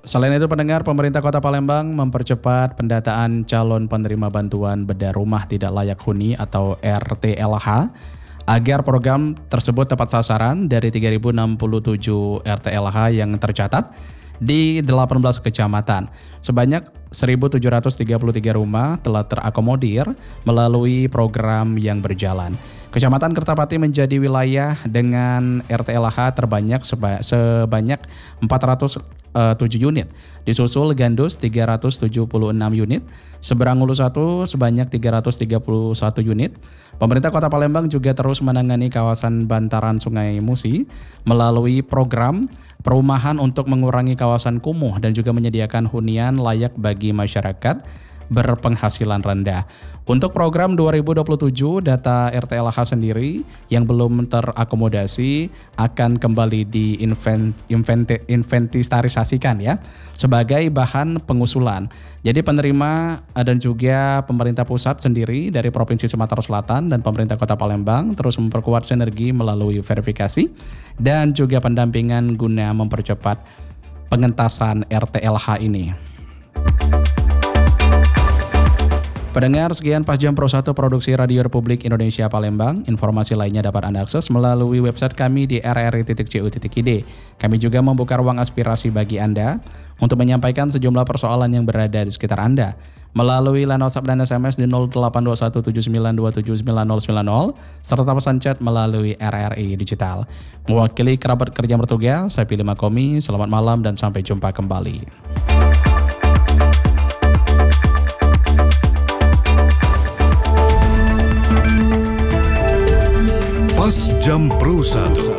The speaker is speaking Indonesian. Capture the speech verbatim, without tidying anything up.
Selain itu pendengar, pemerintah Kota Palembang mempercepat pendataan calon penerima bantuan bedah rumah tidak layak huni atau R T L H agar program tersebut tepat sasaran. Dari tiga ribu enam puluh tujuh R T L H yang tercatat di delapan belas kecamatan, sebanyak seribu tujuh ratus tiga puluh tiga rumah telah terakomodir melalui program yang berjalan. Kecamatan Kertapati menjadi wilayah dengan R T L H terbanyak seba- sebanyak empat ratus tujuh unit, disusul Gandus tiga ratus tujuh puluh enam unit, Seberang Hulu satu sebanyak tiga ratus tiga puluh satu unit. Pemerintah Kota Palembang juga terus menangani kawasan bantaran Sungai Musi melalui program perumahan untuk mengurangi kawasan kumuh dan juga menyediakan hunian layak bagi masyarakat berpenghasilan rendah. Untuk program dua ribu dua puluh tujuh, data R T L H sendiri yang belum terakomodasi akan kembali diinventarisasikan ya sebagai bahan pengusulan. Jadi penerima dan juga pemerintah pusat sendiri dari Provinsi Sumatera Selatan dan pemerintah Kota Palembang terus memperkuat sinergi melalui verifikasi dan juga pendampingan guna mempercepat pengentasan R T L H ini. Pendengar, sekian Pas Jam Pro satu Produksi Radio Republik Indonesia Palembang. Informasi lainnya dapat Anda akses melalui website kami di r r i titik c u titik i d. Kami juga membuka ruang aspirasi bagi Anda untuk menyampaikan sejumlah persoalan yang berada di sekitar Anda melalui line WhatsApp dan S M S di nol delapan dua satu tujuh sembilan dua tujuh sembilan nol sembilan nol serta pesan chat melalui R R I Digital. Mewakili kerabat kerja bertugas, saya Pilih Makomi. Selamat malam dan sampai jumpa kembali. Pas Jam Pro satu.